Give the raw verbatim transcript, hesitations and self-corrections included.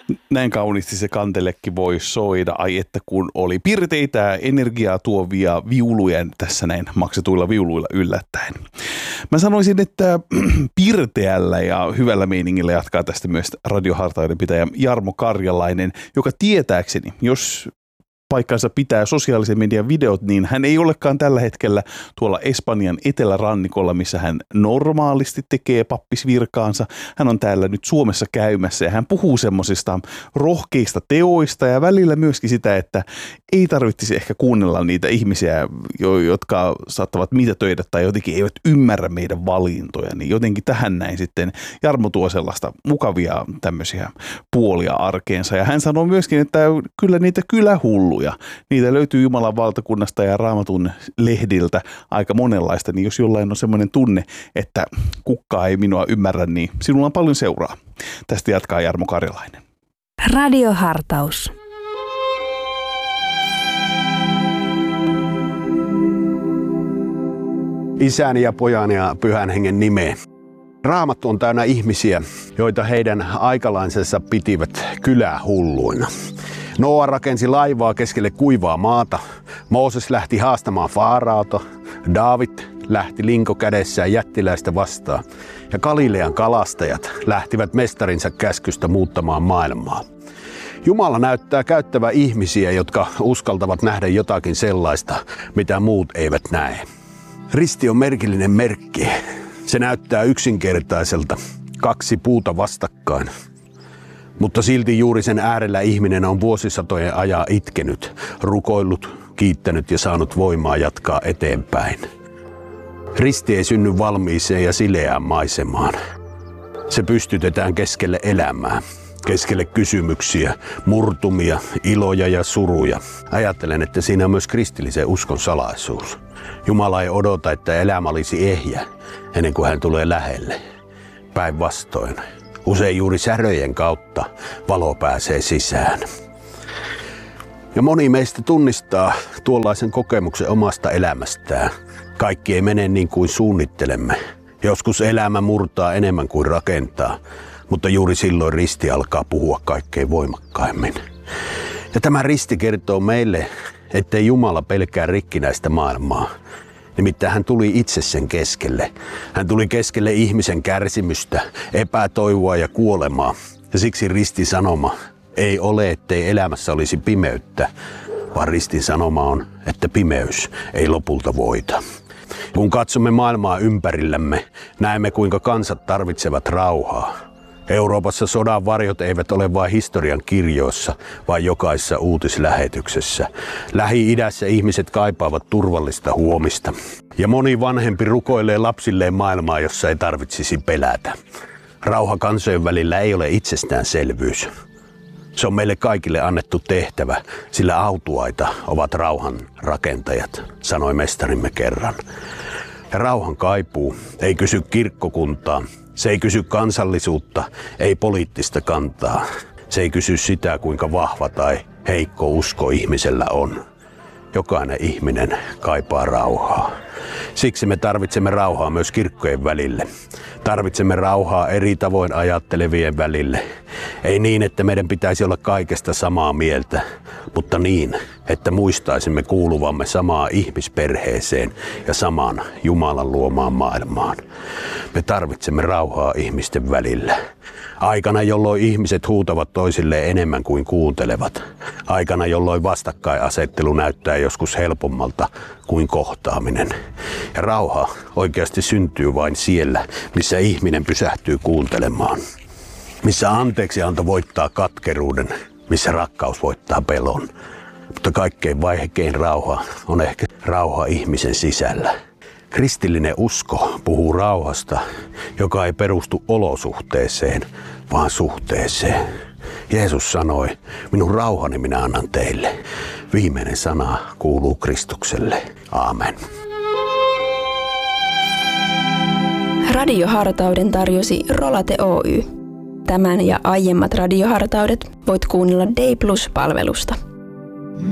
Näin kauniisti se kantelekki voi soida. Ai että kun oli pirteitä energiaa tuovia viuluja tässä näin maksetuilla viuluilla yllättäen. Mä sanoisin, että pirteällä ja hyvällä meiningillä jatkaa tästä myös radiohartauden pitäjä Jarmo Karjalainen, joka tietääkseni, jos paikkansa pitää sosiaalisen median videot, niin hän ei olekaan tällä hetkellä tuolla Espanjan etelärannikolla, missä hän normaalisti tekee pappisvirkaansa. Hän on täällä nyt Suomessa käymässä ja hän puhuu semmoisista rohkeista teoista ja välillä myöskin sitä, että ei tarvitsisi ehkä kuunnella niitä ihmisiä, jotka saattavat mitätöidä tai jotenkin eivät ymmärrä meidän valintoja. Niin jotenkin tähän näin sitten Jarmo tuo sellaista mukavia tämmöisiä puolia arkeensa. Ja hän sanoo myöskin, että kyllä niitä kylähulluja. Niitä löytyy Jumalan valtakunnasta ja Raamatun lehdiltä aika monenlaista, niin jos jollain on semmoinen tunne, että kukaan ei minua ymmärrä, niin sinulla on paljon seuraa. Tästä jatkaa Jarmo Karjalainen. Radiohartaus. Isän ja pojan ja pyhän hengen nimeen. Raamattu on täynnä ihmisiä, joita heidän aikalaisensa pitivät kylähulluina. Noa rakensi laivaa keskelle kuivaa maata. Mooses lähti haastamaan Faaraota. Daavid lähti linko kädessään jättiläistä vastaan. Ja Galilean kalastajat lähtivät mestarinsa käskystä muuttamaan maailmaa. Jumala näyttää käyttävän ihmisiä, jotka uskaltavat nähdä jotakin sellaista, mitä muut eivät näe. Risti on merkillinen merkki. Se näyttää yksinkertaiselta. Kaksi puuta vastakkain. Mutta silti juuri sen äärellä ihminen on vuosisatojen ajan itkenyt, rukoillut, kiittänyt ja saanut voimaa jatkaa eteenpäin. Risti ei synny valmiiseen ja sileään maisemaan. Se pystytetään keskelle elämää, keskelle kysymyksiä, murtumia, iloja ja suruja. Ajattelen, että siinä on myös kristillisen uskon salaisuus. Jumala ei odota, että elämä olisi ehjä ennen kuin hän tulee lähelle. Päinvastoin. Usein juuri säröjen kautta valo pääsee sisään. Ja moni meistä tunnistaa tuollaisen kokemuksen omasta elämästään. Kaikki ei mene niin kuin suunnittelemme. Joskus elämä murtaa enemmän kuin rakentaa, mutta juuri silloin risti alkaa puhua kaikkein voimakkaimmin. Ja tämä risti kertoo meille, ettei Jumala pelkää rikkinäistä maailmaa. Nimittäin hän tuli itse sen keskelle. Hän tuli keskelle ihmisen kärsimystä, epätoivoa ja kuolemaa. Ja siksi ristin sanoma ei ole, ettei elämässä olisi pimeyttä, vaan ristin sanoma on, että pimeys ei lopulta voita. Kun katsomme maailmaa ympärillämme, näemme kuinka kansat tarvitsevat rauhaa. Euroopassa sodan varjot eivät ole vain historian kirjoissa, vaan jokaisessa uutislähetyksessä. Lähi-idässä ihmiset kaipaavat turvallista huomista. Ja moni vanhempi rukoilee lapsilleen maailmaa, jossa ei tarvitsisi pelätä. Rauha kansojen välillä ei ole itsestäänselvyys. Se on meille kaikille annettu tehtävä, sillä autuaita ovat rauhan rakentajat, sanoi mestarimme kerran. Ja rauhan kaipuu ei kysy kirkkokuntaa. Se ei kysy kansallisuutta, ei poliittista kantaa. Se ei kysy sitä, kuinka vahva tai heikko usko ihmisellä on. Jokainen ihminen kaipaa rauhaa. Siksi me tarvitsemme rauhaa myös kirkkojen välille. Tarvitsemme rauhaa eri tavoin ajattelevien välille. Ei niin, että meidän pitäisi olla kaikesta samaa mieltä, mutta niin, että muistaisimme kuuluvamme samaan ihmisperheeseen ja samaan Jumalan luomaan maailmaan. Me tarvitsemme rauhaa ihmisten välillä. Aikana, jolloin ihmiset huutavat toisilleen enemmän kuin kuuntelevat. Aikana, jolloin vastakkainasettelu näyttää joskus helpommalta kuin kohtaaminen. Ja rauha oikeasti syntyy vain siellä, missä ihminen pysähtyy kuuntelemaan. Missä anteeksianto voittaa katkeruuden, missä rakkaus voittaa pelon. Mutta kaikkein vaikein rauha on ehkä rauha ihmisen sisällä. Kristillinen usko puhuu rauhasta, joka ei perustu olosuhteeseen, vaan suhteeseen. Jeesus sanoi, minun rauhani minä annan teille. Viimeinen sana kuuluu Kristukselle. Aamen. Radiohartauden tarjosi Rolate Oy. Tämän ja aiemmat radiohartaudet voit kuunnella Day Plus-palvelusta.